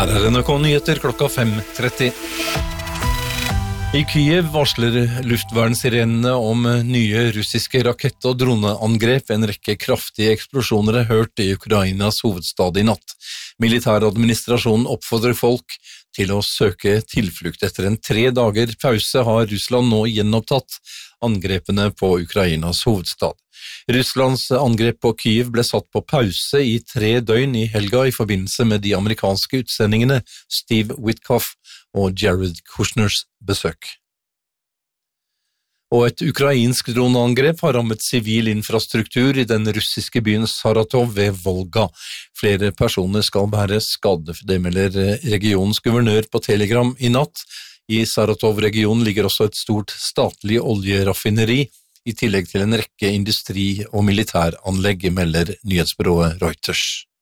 Her NRK-nyheter klokka 5:30. I Kyiv varsler luftvernsirenene om nye russiske rakett- og droneangrep. En rekke kraftige eksplosjoner er hørt i Ukrainas hovedstad i natt. Militæradministrasjonen oppfordrer folk til å søke tilflukt. Etter en 3 dager pause har Russland nå gjenopptatt angrepene på Ukrainas hovedstad. Russlands angrep på Kyiv ble satt på pause i 3 døgn i helga i forbindelse med de amerikanske utsendingene Steve Witkoff og Jared Kushners besøk. Og et ukrainsk droneangrep har rammet sivil infrastruktur i den russiske byen Saratov ved Volga. Flere personer skal være skadd, det melder regionens guvernør på Telegram i natt. I Saratov-regionen ligger også et stort statlig oljeraffineri, i tillegg til en rekke industri- og militæranlegg, melder nyhetsbyrået Reuters.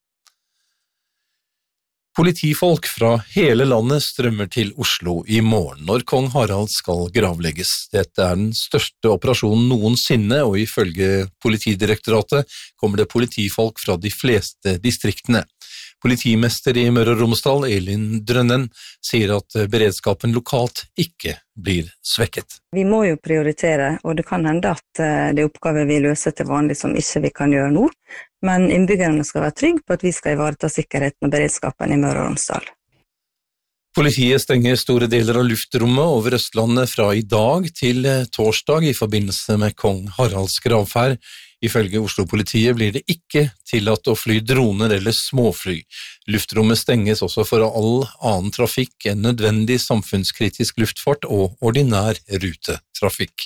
Politifolk fra hele landet strømmer til Oslo i morgen når kong Harald skal gravlegges. Dette er den største operasjonen noensinne, og ifølge Politidirektoratet kommer det politifolk fra de fleste distriktene. Politimester i Møre og Romsdal, Elin Drønnen, sier at beredskapen lokalt ikke blir svekket. Vi må jo prioritere, og det kan hende at det er oppgaver vi løser til vanlig som ikke vi kan gjøre nå, men innbyggerne skal være trygge på at vi skal ivareta sikkerheten og beredskapen i Møre og Romsdal. Politiet stenger store deler av luftrommet over Østlandet fra i dag til torsdag i forbindelse med kong Haralds gravferd. Ifølge Oslo-politiet blir det ikke tillatt å fly droner eller småfly. Luftrommet stenges også for all annen trafikk enn nødvendig samfunnskritisk luftfart og ordinær rutetrafikk.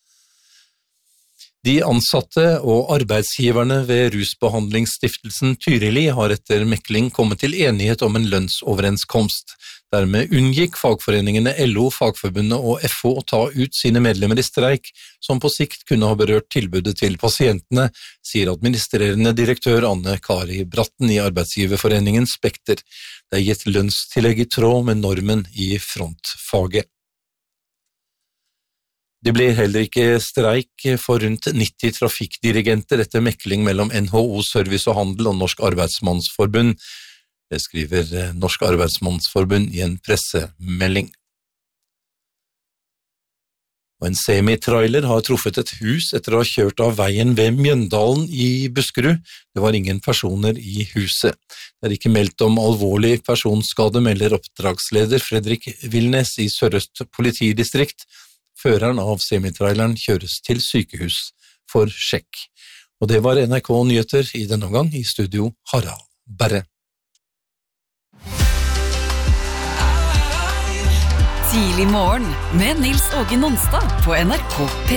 De ansatte og arbeidsgiverne ved Rusbehandlingsstiftelsen Tyrili har etter mekling kommet til enighet om en lønnsoverenskomst. Dermed unngikk fagforeningene LO, Fagforbundet og FO å ta ut sine medlemmer i streik, som på sikt kunne ha berørt tilbudet til pasientene, sier administrerende direktør Anne Kari Bratten i Arbeidsgiverforeningen Spekter. Det er gitt lønnstillegg i tråd med normen i frontfaget. Det blir heller ikke streik for rundt 90 trafikkdirigenter etter mekling mellom NHO Service og Handel og Norsk Arbeidsmannsforbund. Det skriver Norsk Arbeidsmannsforbund i en pressemelding. Og en semitrailer har truffet et hus etter å ha kjørt av veien ved Mjøndalen i Buskerud. Det var ingen personer i huset. Det er ikke meldt om alvorlig personskade, melder oppdragsleder Fredrik Vilnes i Sør-Øst politidistrikt. Føreren av semitraileren kjøres til sykehus for sjekk. Og det var NRK Nyheter i denne omgang, i studio Harald Berre. Tidlig morgen med Nils Åge Nonstad på NRK P1.